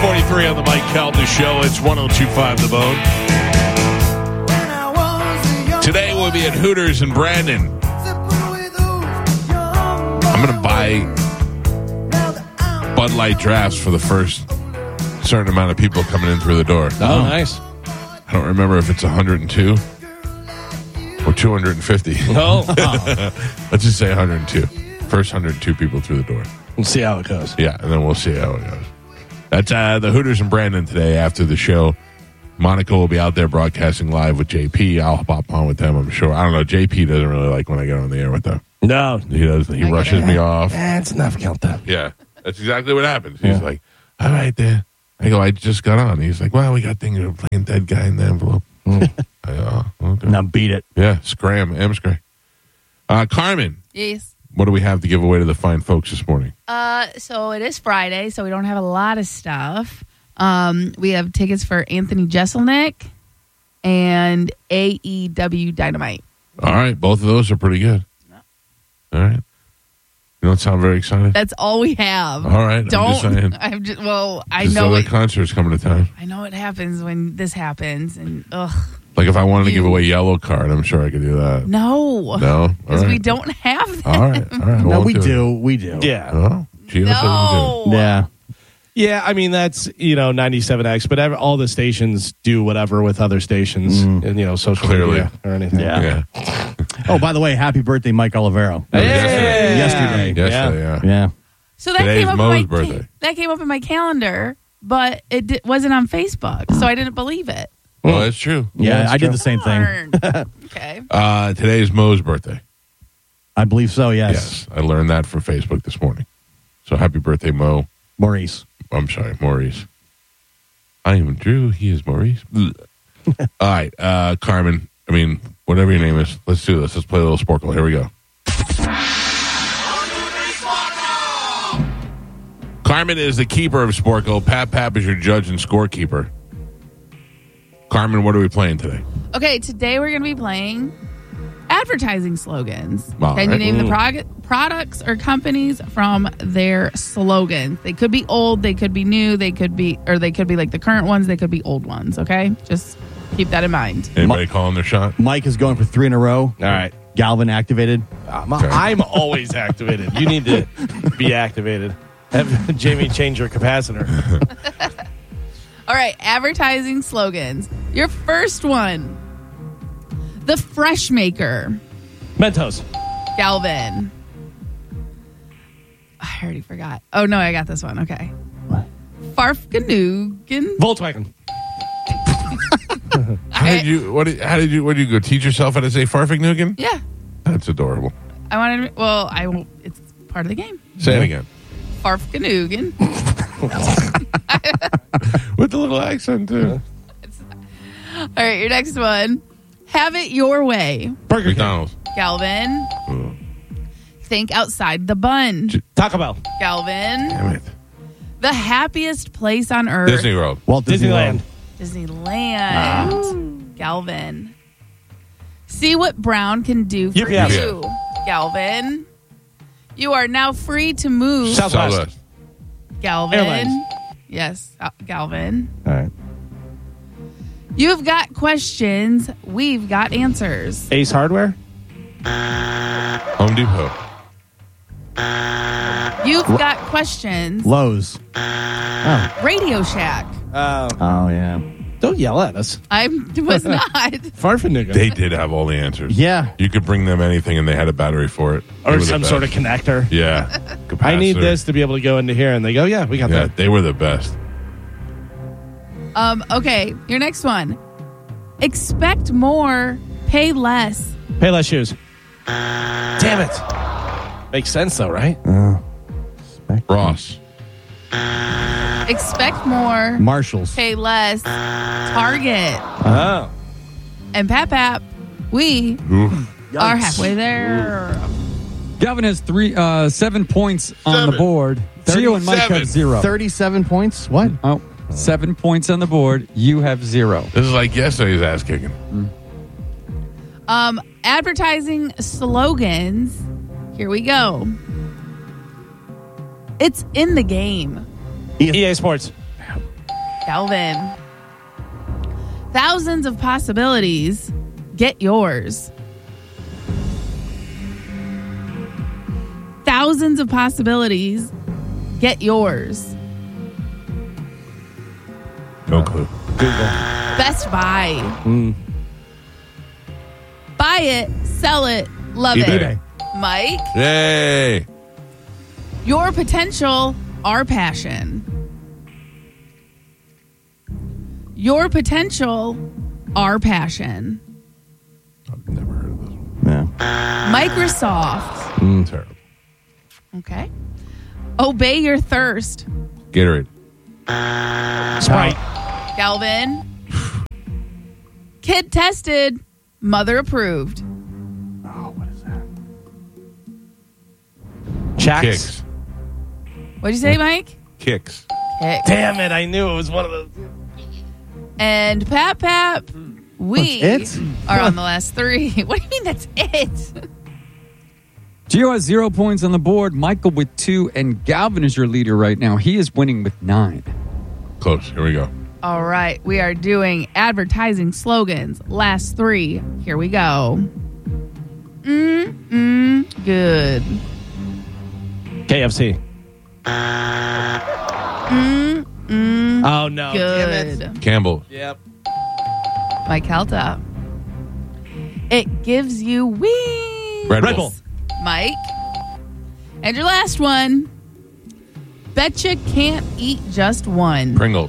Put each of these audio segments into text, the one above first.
6:43 on the Mike Calda Show. It's 102.5 The Bone. Today we'll be at Hooters in Brandon. I'm going to buy Bud Light drafts for the first certain amount of people coming in through the door. Oh, nice. I don't remember if it's 102 or 250. Oh, Let's just say 102. First 102 people through the door. we'll see how it goes. Yeah, and then we'll see how it goes. That's the Hooters in Brandon today after the show. Monica will be out there broadcasting live with JP. I'll hop on with them, I'm sure. I don't know. JP doesn't really like when I get on the air with them. No. He does. He rushes me off. That's enough, Calda. Yeah, that's exactly what happens. He's like, all right, there. I go, I just got on. He's like, well, we got things of playing dead guy in the envelope. I go, okay. Now beat it. Yeah, scram. Carmen, Yes. what do we have to give away to the fine folks this morning? So it is Friday, so we don't have a lot of stuff. We have tickets for Anthony Jeselnik and AEW Dynamite. All right, both of those are pretty good. All right. You don't sound very excited? That's all we have. All right, I'm just saying. I There's know. other concerts coming to town. I know it happens when this happens, and Like if I wanted to give away Yellow Card, I'm sure I could do that. no, No? because All right. we don't have them. All right. No, we Won't do. We do. Yeah. Oh, Gina says we No. Yeah. Yeah, I mean, that's, 97X, but all the stations do whatever with other stations and, social Clearly. media or anything. do. Yeah. Yeah. Oh, by the way, happy birthday, Mike Olivero. Yesterday. Yesterday. Yeah. Yeah. So that Today's came up Mo's in my birthday. that came up in my calendar, but it wasn't on Facebook, so I didn't believe it. Well, that's true. Yeah, that's I did true. the same thing. Darn. Okay. Today's Mo's birthday. I believe so, yes. Yes. I learned that from Facebook this morning. So happy birthday, Mo. Maurice. I'm sorry, Maurice. I am Drew. He is Maurice. All right, Carmen. I mean, whatever your name is. Let's do this. Let's play a little Sporkle. Here we go. Carmen is the keeper of Sporkle. Pap is your judge and scorekeeper. Carmen, what are we playing today? Okay, today we're going to be playing advertising slogans. All Can you right. name the products or companies from their slogans? They could be old, they could be new, they could be like the current ones, they could be old ones, okay? Just keep that in mind. Anybody calling their shot? Mike is going for 3 in a row. All right. Galvin activated. I'm always activated. You need to be activated. Have Jamie change your capacitor. All right, advertising slogans. Your first one. The Fresh Maker. Mentos. Galvin. I already forgot. Oh, no, I got this one. Okay. What? Farfganoogan. Volkswagen. How did you go teach yourself how to say Farfignugan? Yeah. That's adorable. I wanted to, well, I won't, it's part of the game. Say it again. Farfganoogan. With the little accent, too. All right, your next one. Have it your way. Burger King. McDonald's. Galvin. Oh, Think outside the bun. Taco Bell. Galvin. damn it. The happiest place on earth. Disney World. Walt Disney Disneyland. Disneyland. Galvin. See what Brown can do for UPS. you. Galvin. You are now free to move. Southwest. Galvin. Airlines. Yes, Galvin. All right. You've got questions. We've got answers. Ace Hardware. Home Depot. You've got questions. Lowe's. Radio Shack. Oh, yeah. Don't yell at us. I was not. Farfignugan. They did have all the answers. Yeah. You could bring them anything, and they had a battery for it. They Or were the some best. sort of connector. Yeah. I need Capacitor. this to be able to go into here. And they go, yeah, we got Yeah, that. they were the best. Okay, your next one. Expect more, pay less. Pay less shoes. Damn it. Makes sense, though, right? Ross. Expect more, Marshalls. pay less. Target. Oh. And Pap, we are halfway there. Galvin has 7 points on the board. You and Mike have 0. 37 points? What? Oh, 7 points on the board. You have 0. This is like yesterday's ass kicking. Advertising slogans. Here we go. It's in the game. EA Sports. Calvin. Thousands of possibilities. Get yours. Thousands of possibilities. Get yours. No clue. Best Buy. Buy it, sell it, love eBay. it. Mike, Yay! your potential, our passion. Your potential, our passion. I've never heard of this one. Yeah. Microsoft. Terrible. Okay. Obey your thirst. Gatorade. Sprite. Galvin. Kid tested. Mother approved. Chax. Kicks. What'd you say, Mike? Kicks. Kicks. Damn it! I knew it was one of those. And Pap, we That's it? are on the last three. What do you mean that's it? Gio has 0 points on the board. Michael with 2, and Galvin is your leader right now. He is winning with 9. Close. Here we go. All right, we are doing advertising slogans. Last 3. Here we go. Good. KFC. Oh no! Damn Good. it. Campbell. Yep. Mike Helta. It gives you wings. Red Bull. Mike. And your last one. Betcha can't eat just one. Pringle.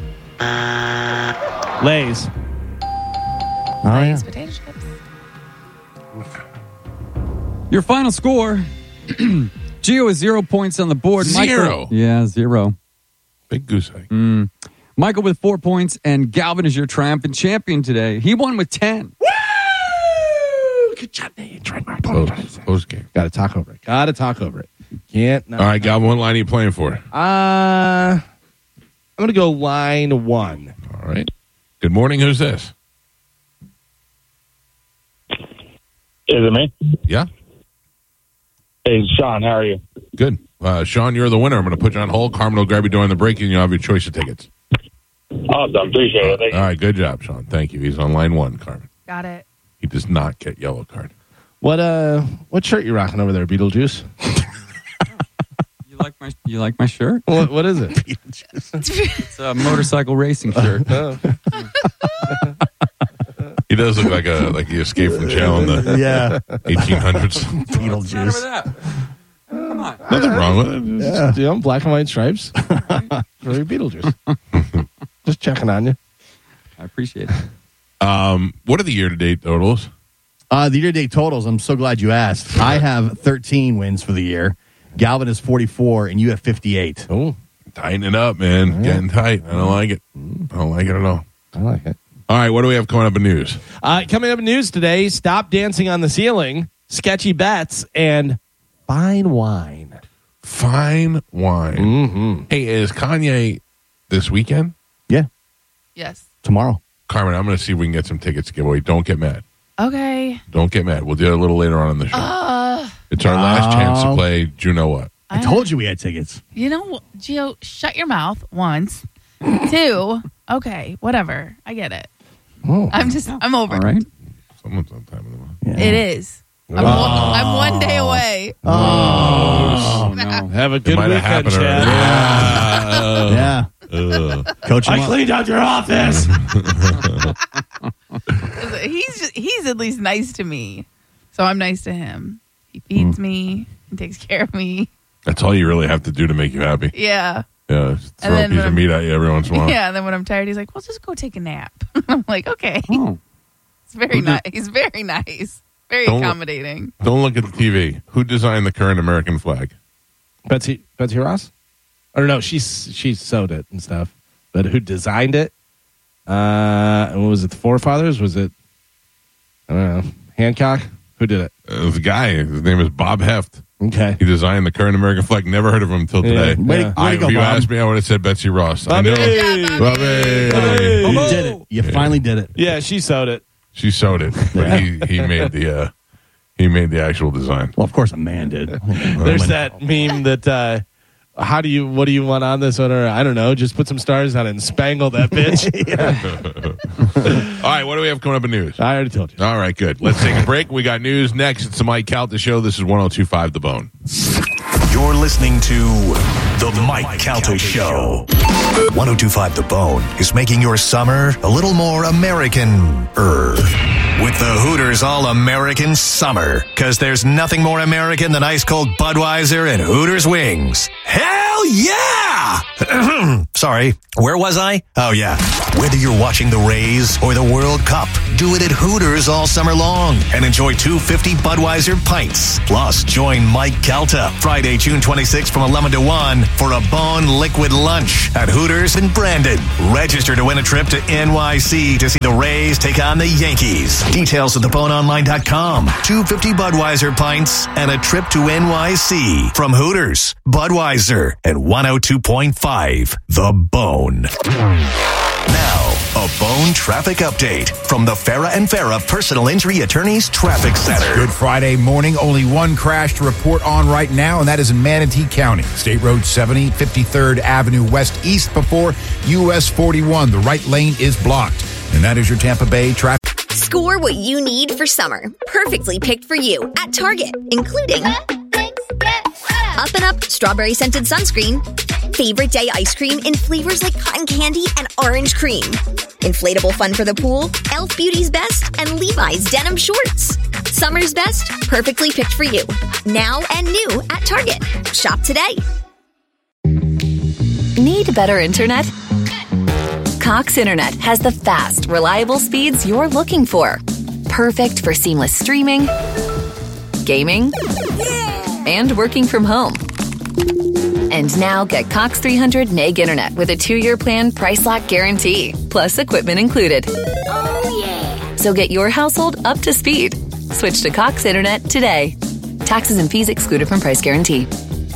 Lay's. Oh, Lay's yeah. potato chips. Your final score. Gio has 0 points on the board. Zero. Michael, yeah, 0. Big goose egg. Michael with 4 points, and Galvin is your triumphant champion today. He won with 10. Woo! Good job, Nate. Close game. Got to talk over it. Got to talk over it. Can't. All right, Galvin, what line are you playing for? I'm gonna go line 1. All right. Good morning. Who's this? Is it me? Yeah. Hey, Sean, how are you? Good. Sean, you're the winner. I'm going to put you on hold. Carmen will grab you during the break, and you'll have your choice of tickets. Awesome. Appreciate it. Thank you. All right. Good job, Sean. Thank you. He's on line 1, Carmen. Got it. He does not get yellow card. What shirt you rocking over there, Beetlejuice? You like my shirt? What is it? It's a motorcycle racing shirt. He does look like he escaped from jail in the Yeah. 1800s. Beetlejuice. Come on. Nothing wrong with it. Yeah. Black and white stripes. Very Beetlejuice. Just checking on you. I appreciate it. What are the year-to-date totals? The year-to-date totals, I'm so glad you asked. I have 13 wins for the year. Galvin is 44, and you have 58. Oh, Tighten it up, man. Getting tight. I don't like it. I don't like it at all. I like it. All right, what do we have coming up in news? Coming up in news today, Stop Dancing on the Ceiling, Sketchy Bets, and Fine Wine. Fine wine. Mm-hmm. Hey, is Kanye this weekend? Yeah, Yes. tomorrow. Carmen, I'm going to see if we can get some tickets to give away. Don't get mad. Okay. Don't get mad. We'll do it a little later on in the show. It's our last chance to play Do You Know What? I told you we had tickets. You know, Gio, shut your mouth once. 2, okay, whatever. I get it. Oh. I'm over All it. right. Someone's on time of the month. Yeah. It is. I'm 1 day away. Oh, no. Have a It good might have weekend, happened already. Chad. Yeah. Coach him I up. cleaned out your office. He's at least nice to me. So I'm nice to him. He feeds me. He takes care of me. That's all you really have to do to make you happy. Yeah. Yeah, just throw And a then piece when of meat at you every once in a while. Yeah. And then when I'm tired, he's like, well, just go take a nap. I'm like, okay. Oh. It's very nice. He's very nice. Very Don't- accommodating. Don't look at the TV. Who designed the current American flag? Betsy Ross? Or no, she sewed it and stuff. But who designed it? And what was it? The forefathers? Was it? I don't know. Hancock? Who did it? It was a guy. His name is Bob Heft. Okay. He designed the current American flag. Never heard of him until today. Way to If go, you Bob. asked me, I would have said Betsy Ross. I Bobby! know. Bobby! You did it. You finally did it. Yeah, she sewed it. She sewed it, but he made the actual design. Well, of course, a man did. There's that meme that what do you want on this one? Or I don't know. Just put some stars on it and spangle that bitch. All right, what do we have coming up in news? I already told you. All right, good. Let's take a break. We got news next. It's the Mike Calta Show. This is 102.5 The Bone. You're listening to The Mike Calta Show. 102.5 The Bone is making your summer a little more American-er. With the Hooters All-American Summer. Because there's nothing more American than ice-cold Budweiser and Hooters wings. Hell yeah! Sorry, where was I? Oh, yeah. Whether you're watching the Rays or the World Cup, do it at Hooters all summer long and enjoy 250 Budweiser pints. Plus, join Mike Calta Friday, June 26th from 11 to 1 for a Bone Liquid Lunch at Hooters in Brandon. Register to win a trip to NYC to see the Rays take on the Yankees. Details at theboneonline.com. 250 Budweiser pints and a trip to NYC from Hooters, Budweiser, and 102.5 The Bone. Now, a Bone traffic update from the Farah and Farah Personal Injury Attorneys Traffic Center. Good Friday morning. Only one crash to report on right now, and that is in Manatee County. State Road 70, 53rd Avenue West East before US 41. The right lane is blocked. And that is your Tampa Bay traffic. Score what you need for summer. Perfectly picked for you at Target, including Up and Up Strawberry Scented Sunscreen, Favorite Day Ice Cream in flavors like cotton candy and orange cream, Inflatable Fun for the Pool, Elf Beauty's Best, and Levi's Denim Shorts. Summer's best, perfectly picked for you. Now and new at Target. Shop today. Need better internet? Cox Internet has the fast, reliable speeds you're looking for. Perfect for seamless streaming, gaming, and working from home. And now get Cox 300 meg internet with a 2-year plan price lock guarantee, plus equipment included. Oh, yeah. So get your household up to speed. Switch to Cox Internet today. Taxes and fees excluded from price guarantee.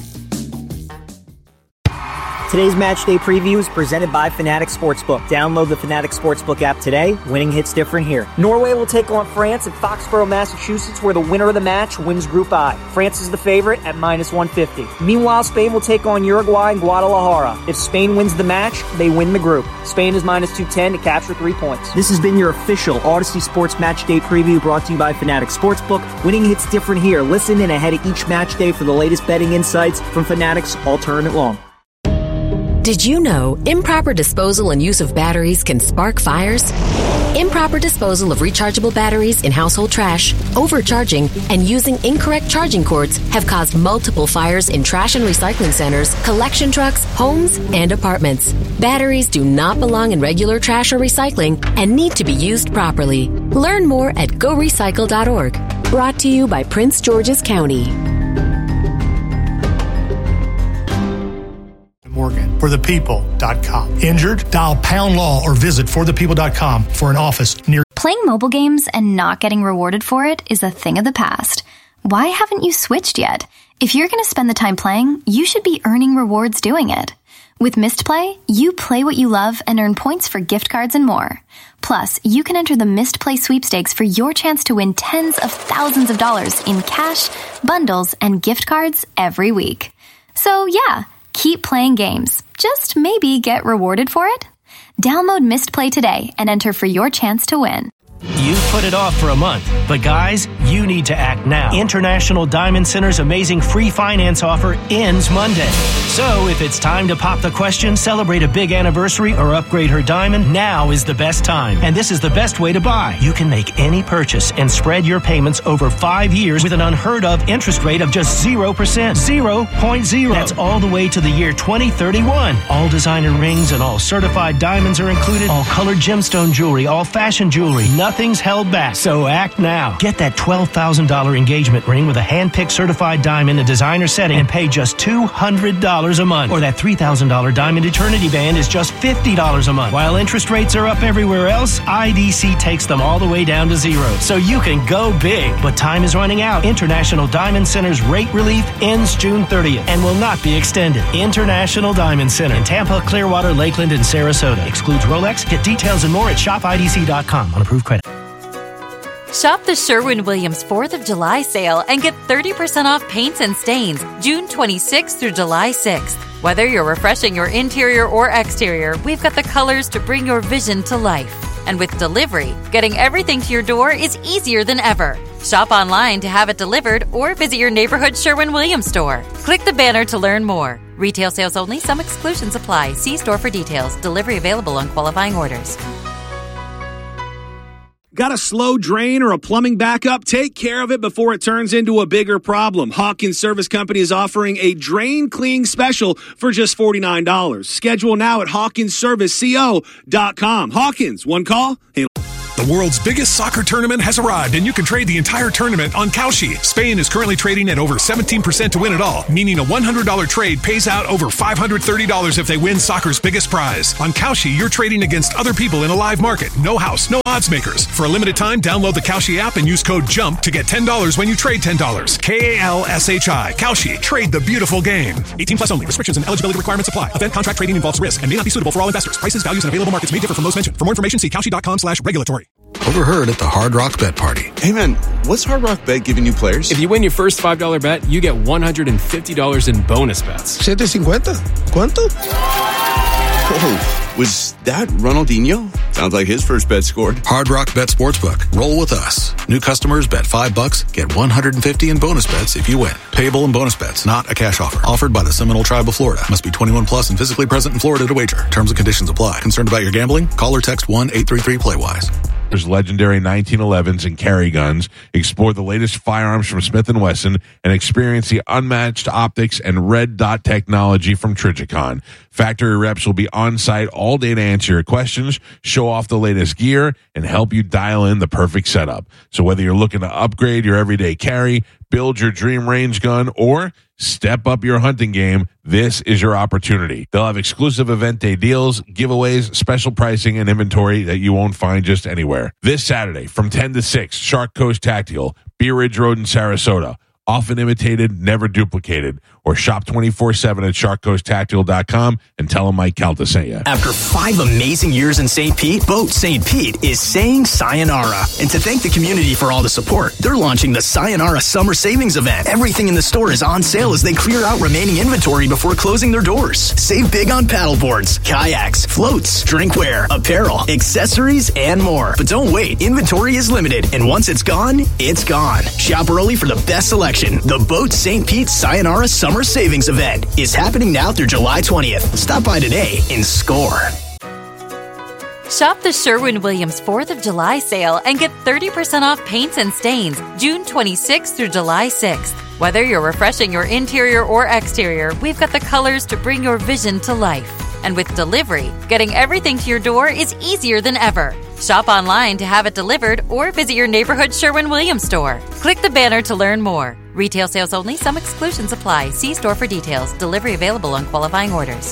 Today's match day preview is presented by Fanatics Sportsbook. Download the Fanatics Sportsbook app today. Winning hits different here. Norway will take on France at Foxborough, Massachusetts, where the winner of the match wins Group I. France is the favorite at -150. Meanwhile, Spain will take on Uruguay in Guadalajara. If Spain wins the match, they win the group. Spain is -210 to capture 3 points. This has been your official Odyssey Sports Match Day preview brought to you by Fanatics Sportsbook. Winning hits different here. Listen in ahead of each match day for the latest betting insights from Fanatics all tournament long. Did you know improper disposal and use of batteries can spark fires? Improper disposal of rechargeable batteries in household trash, overcharging, and using incorrect charging cords have caused multiple fires in trash and recycling centers, collection trucks, homes, and apartments. Batteries do not belong in regular trash or recycling and need to be used properly. Learn more at gorecycle.org. Brought to you by Prince George's County. Morgan, forthepeople.com. Injured? Dial pound law or visit forthepeople.com for an office near. Playing mobile games and not getting rewarded for it is a thing of the past. Why haven't you switched yet? If you're going to spend the time playing, you should be earning rewards doing it. With Missed Play, you play what you love and earn points for gift cards and more. Plus, you can enter the Missed Play sweepstakes for your chance to win tens of thousands of dollars in cash, bundles, and gift cards every week. So yeah, keep playing games. Just maybe get rewarded for it. Download Missed Play today and enter for your chance to win. You've put it off for a month, but guys, you need to act now. International Diamond Center's amazing free finance offer ends Monday. So if it's time to pop the question, celebrate a big anniversary, or upgrade her diamond, now is the best time. And this is the best way to buy. You can make any purchase and spread your payments over 5 years with an unheard of interest rate of just 0%. 0.0. That's all the way to the year 2031. All designer rings and all certified diamonds are included. All colored gemstone jewelry, all fashion jewelry. Nothing's held back, so act now. Get that $12,000 engagement ring with a hand-picked certified diamond in designer setting and pay just $200 a month. Or that $3,000 diamond eternity band is just $50 a month. While interest rates are up everywhere else, IDC takes them all the way down to 0. So you can go big. But time is running out. International Diamond Center's rate relief ends June 30th and will not be extended. International Diamond Center in Tampa, Clearwater, Lakeland, and Sarasota. Excludes Rolex. Get details and more at shopidc.com on approved credit. Shop the Sherwin-Williams 4th of July sale and get 30% off paints and stains June 26th through July 6th. Whether you're refreshing your interior or exterior, we've got the colors to bring your vision to life. And with delivery, getting everything to your door is easier than ever. Shop online to have it delivered or visit your neighborhood Sherwin-Williams store. Click the banner to learn more. Retail sales only. Some exclusions apply. See store for details. Delivery available on qualifying orders. Got a slow drain or a plumbing backup? Take care of it before it turns into a bigger problem. Hawkins Service Company is offering a drain cleaning special for just $49. Schedule now at HawkinsServiceCO.com. Hawkins, one call. The world's biggest soccer tournament has arrived, and you can trade the entire tournament on Kalshi. Spain is currently trading at over 17% to win it all, meaning a $100 trade pays out over $530 if they win soccer's biggest prize. On Kalshi, you're trading against other people in a live market. No house, no odds makers. For a limited time, download the Kalshi app and use code JUMP to get $10 when you trade $10. Kalshi. Kalshi. Trade the beautiful game. 18 plus only. Restrictions and eligibility requirements apply. Event contract trading involves risk and may not be suitable for all investors. Prices, values, and available markets may differ from those mentioned. For more information, see Kalshi.com/regulatory. Overheard at the Hard Rock Bet Party. Hey man, what's Hard Rock Bet giving new players? If you win your first $5 bet, you get $150 in bonus bets. $750. ¿Cuánto? Oh, was that Ronaldinho? Sounds like his first bet scored. Hard Rock Bet Sportsbook. Roll with us. New customers bet $5, get $150 in bonus bets if you win. Payable in bonus bets, not a cash offer. Offered by the Seminole Tribe of Florida. Must be 21 plus and physically present in Florida to wager. Terms and conditions apply. Concerned about your gambling? Call or text 1-833-PLAY-WISE. There's legendary 1911s and carry guns. Explore the latest firearms from Smith & Wesson and experience the unmatched optics and red dot technology from Trijicon. Factory reps will be on site all day to answer your questions, show off the latest gear, and help you dial in the perfect setup. So whether you're looking to upgrade your everyday carry, build your dream range gun, or step up your hunting game, this is your opportunity. They'll have exclusive event day deals, giveaways, special pricing, and inventory that you won't find just anywhere. This Saturday from 10 to 6, Shark Coast Tactical, Bee Ridge Road in Sarasota. Often imitated, never duplicated. Or shop 24/7 at sharkcoasttactical.com and tell them Mike Calta sent you. After 5 amazing years in St. Pete, Boat St. Pete is saying sayonara. And to thank the community for all the support, they're launching the Sayonara Summer Savings Event. Everything in the store is on sale as they clear out remaining inventory before closing their doors. Save big on paddleboards, kayaks, floats, drinkware, apparel, accessories, and more. But don't wait. Inventory is limited, and once it's gone, it's gone. Shop early for the best selection. The Boat St. Pete Sayonara Summer Savings Event is happening now through July 20th. Stop by today and score. Shop the Sherwin-Williams 4th of July sale and get 30% off paints and stains June 26th through July 6th. Whether you're refreshing your interior or exterior, we've got the colors to bring your vision to life. And with delivery, getting everything to your door is easier than ever. Shop online to have it delivered or visit your neighborhood Sherwin-Williams store. Click the banner to learn more. Retail sales only. Some exclusions apply. See store for details. Delivery available on qualifying orders.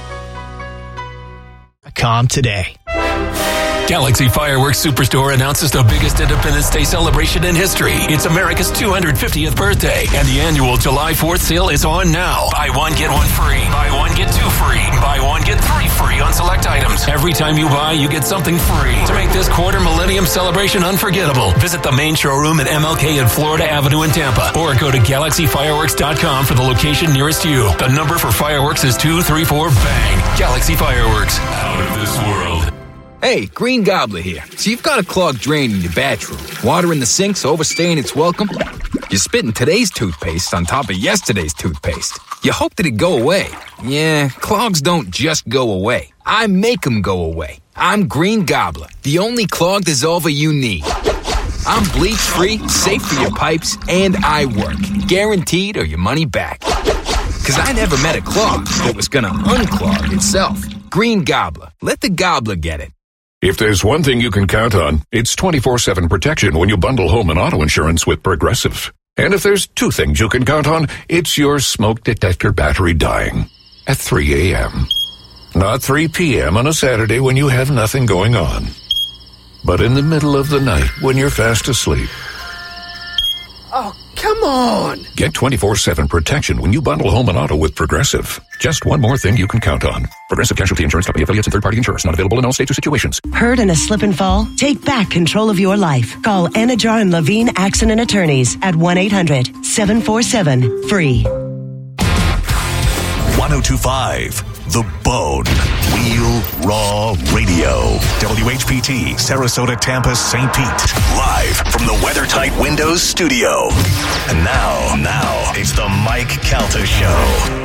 Com today. Galaxy Fireworks Superstore announces the biggest Independence Day celebration in history. It's America's 250th birthday, and the annual July 4th sale is on now. Buy one, get one free. Buy one, get two free. Buy one, get three free on select items. Every time you buy, you get something free. To make this quarter millennium celebration unforgettable, visit the main showroom at MLK and Florida Avenue in Tampa, or go to GalaxyFireworks.com for the location nearest you. The number for fireworks is 234 BANG. Galaxy Fireworks, out of this world. Hey, Green Gobbler here. So you've got a clogged drain in your bathroom. Water in the sink's overstaying its welcome. You're spitting today's toothpaste on top of yesterday's toothpaste. You hope that it go away. Yeah, clogs don't just go away. I make them go away. I'm Green Gobbler, the only clog dissolver you need. I'm bleach-free, safe for your pipes, and I work. Guaranteed or your money back. Because I never met a clog that was going to unclog itself. Green Gobbler. Let the gobbler get it. If there's one thing you can count on, it's 24/7 protection when you bundle home and auto insurance with Progressive. And if there's two things you can count on, it's your smoke detector battery dying at 3 a.m. Not 3 p.m. on a Saturday when you have nothing going on, but in the middle of the night when you're fast asleep. Oh, come on! Get 24/7 protection when you bundle home and auto with Progressive. Just one more thing you can count on. Progressive Casualty Insurance Company affiliates and third-party insurers. Not available in all states or situations. Hurt in a slip and fall? Take back control of your life. Call Anajar and Levine Accident Attorneys at 1-800-747-FREE. 1025, The Bone. Real Raw Radio. WHPT, Sarasota, Tampa, St. Pete. Live from the WeatherTight Windows studio. And now, it's the Mike Calta Show.